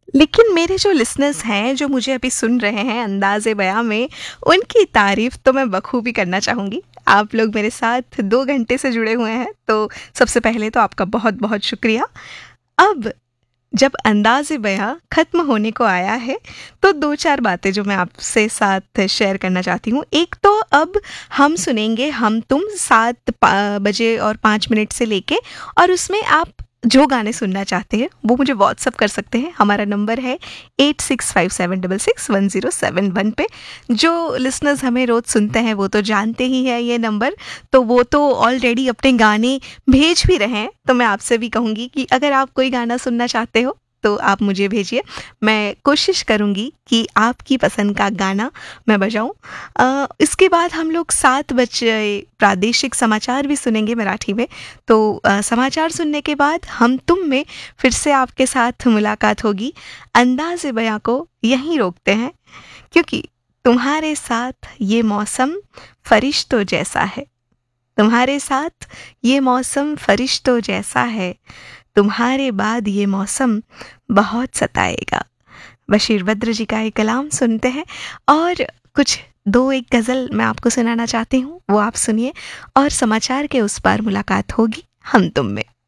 लेकिन मेरे जो लिसनर्स हैं, जो मुझे अभी सुन रहे हैं अंदाज़े बयां में, उनकी तारीफ़ तो मैं बखूबी करना चाहूँगी। आप लोग मेरे साथ 2 घंटे से जुड़े हुए हैं, तो सबसे पहले तो आपका बहुत-बहुत शुक्रिया। अब जब अंदाज़े बयां ख़त्म होने को आया है, तो 2-4 बातें जो मैं आपसे साथ शेयर करना चाहती हूँ। एक तो अब हम सुनेंगे हम तुम 7 बजे और 5 मिनट से लेके, और उसमें आप जो गाने सुनना चाहते हैं वो मुझे व्हाट्सअप कर सकते हैं। हमारा नंबर है 8657661071 पे। जो लिसनर्स हमें रोज़ सुनते हैं वो तो जानते ही हैं ये नंबर, तो वो तो ऑलरेडी अपने गाने भेज भी रहे हैं। तो मैं आपसे भी कहूँगी कि अगर आप कोई गाना सुनना चाहते हो तो आप मुझे भेजिए। मैं कोशिश करूँगी कि आपकी पसंद का गाना मैं बजाऊँ। इसके बाद हम लोग 7 बजे प्रादेशिक समाचार भी सुनेंगे मराठी में। तो समाचार सुनने के बाद हम तुम में फिर से आपके साथ मुलाकात होगी। अंदाज़े बयां को यहीं रोकते हैं, क्योंकि तुम्हारे साथ ये मौसम फरिश्तों जैसा है। तुम्हारे साथ ये मौसम फरिश्तों जैसा है, तुम्हारे बाद ये मौसम बहुत सताएगा। बशीर बद्र जी का ये कलाम सुनते हैं, और कुछ 2-1 गज़ल मैं आपको सुनाना चाहती हूँ, वो आप सुनिए, और समाचार के उस पार मुलाकात होगी हम तुम में।